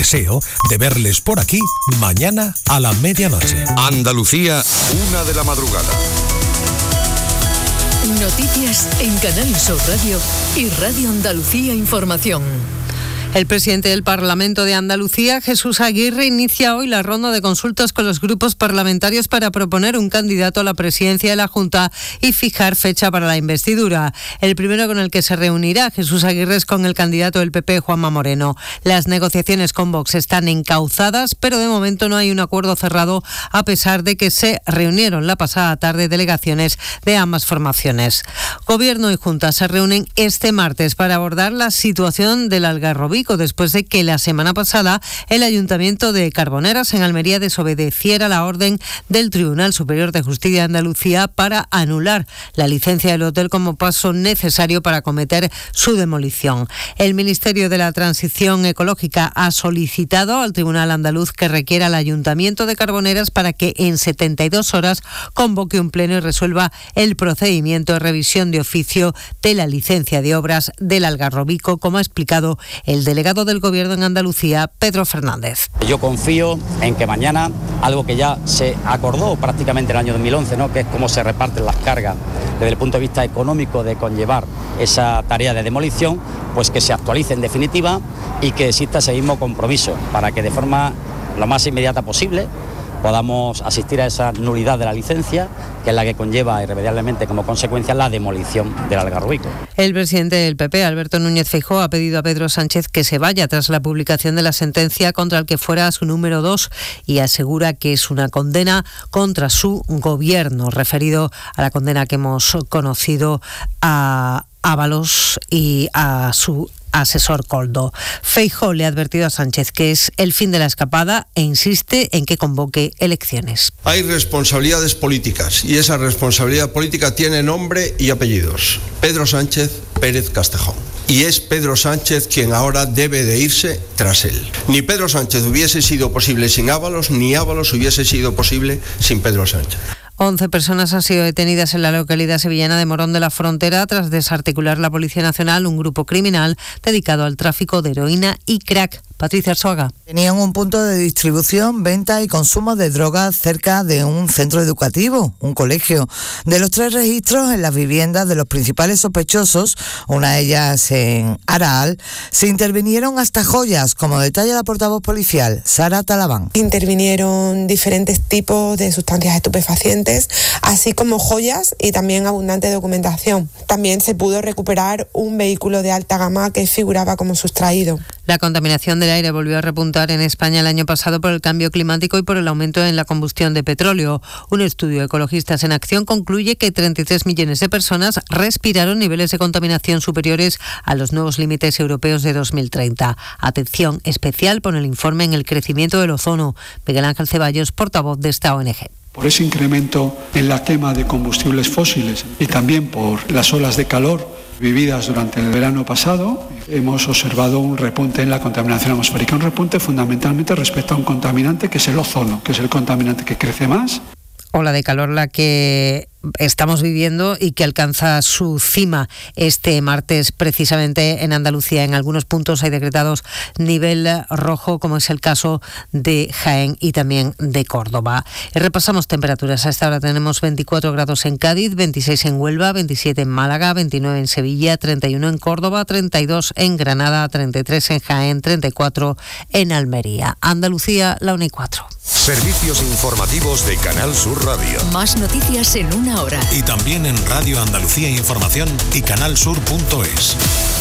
Deseo de verles por aquí mañana a la medianoche. Andalucía, 1:00 a.m. Noticias en Canal Sur Radio y Radio Andalucía Información. El presidente del Parlamento de Andalucía, Jesús Aguirre, inicia hoy la ronda de consultas con los grupos parlamentarios para proponer un candidato a la presidencia de la Junta y fijar fecha para la investidura. El primero con el que se reunirá Jesús Aguirre es con el candidato del PP, Juanma Moreno. Las negociaciones con Vox están encauzadas, pero de momento no hay un acuerdo cerrado, a pesar de que se reunieron la pasada tarde delegaciones de ambas formaciones. Gobierno y Junta se reúnen este martes para abordar la situación del Algarrobico, después de que la semana pasada el Ayuntamiento de Carboneras, en Almería, desobedeciera la orden del Tribunal Superior de Justicia de Andalucía para anular la licencia del hotel como paso necesario para acometer su demolición. El Ministerio de la Transición Ecológica ha solicitado al Tribunal Andaluz que requiera al Ayuntamiento de Carboneras para que en 72 horas convoque un pleno y resuelva el procedimiento de revisión de oficio de la licencia de obras del Algarrobico, como ha explicado el delegado del Gobierno en Andalucía, Pedro Fernández. Yo confío en que mañana, algo que ya se acordó prácticamente en el año 2011, ¿no?, que es cómo se reparten las cargas desde el punto de vista económico de conllevar esa tarea de demolición, pues que se actualice en definitiva y que exista ese mismo compromiso para que de forma lo más inmediata posible podamos asistir a esa nulidad de la licencia, que es la que conlleva irremediablemente como consecuencia la demolición del Algarrobico. El presidente del PP, Alberto Núñez Feijóo, ha pedido a Pedro Sánchez que se vaya tras la publicación de la sentencia contra el que fuera su número 2 y asegura que es una condena contra su gobierno, referido a la condena que hemos conocido a Ábalos y a su asesor Coldo. Feijóo le ha advertido a Sánchez que es el fin de la escapada e insiste en que convoque elecciones. Hay responsabilidades políticas y esa responsabilidad política tiene nombre y apellidos. Pedro Sánchez Pérez Castejón. Y es Pedro Sánchez quien ahora debe de irse tras él. Ni Pedro Sánchez hubiese sido posible sin Ábalos, ni Ábalos hubiese sido posible sin Pedro Sánchez. 11 personas han sido detenidas en la localidad sevillana de Morón de la Frontera tras desarticular la Policía Nacional un grupo criminal dedicado al tráfico de heroína y crack. Patricia Arzuaga. Tenían un punto de distribución, venta y consumo de drogas cerca de un centro educativo, un colegio. De los 3 registros en las viviendas de los principales sospechosos, una de ellas en Araal, se intervinieron hasta joyas, como detalla la portavoz policial, Sara Talabán. Intervinieron diferentes tipos de sustancias estupefacientes, así como joyas y también abundante documentación. También se pudo recuperar un vehículo de alta gama que figuraba como sustraído. La contaminación del aire volvió a repuntar en España el año pasado por el cambio climático y por el aumento en la combustión de petróleo. Un estudio de Ecologistas en Acción concluye que 33 millones de personas respiraron niveles de contaminación superiores a los nuevos límites europeos de 2030. Atención especial pone el informe en el crecimiento del ozono. Miguel Ángel Ceballos, portavoz de esta ONG. Por ese incremento en la quema de combustibles fósiles y también por las olas de calor vividas durante el verano pasado, hemos observado un repunte en la contaminación atmosférica, un repunte fundamentalmente respecto a un contaminante que es el ozono, que es el contaminante que crece más. Ola de calor la que estamos viviendo y que alcanza su cima este martes precisamente en Andalucía. En algunos puntos hay decretados nivel rojo, como es el caso de Jaén y también de Córdoba. Repasamos temperaturas. A esta hora tenemos 24 grados en Cádiz, 26 en Huelva, 27 en Málaga, 29 en Sevilla, 31 en Córdoba, 32 en Granada, 33 en Jaén, 34 en Almería. Andalucía, la 1:04. Servicios informativos de Canal Sur Radio. Más noticias en 1 hora. Y también en Radio Andalucía Información y canalsur.es.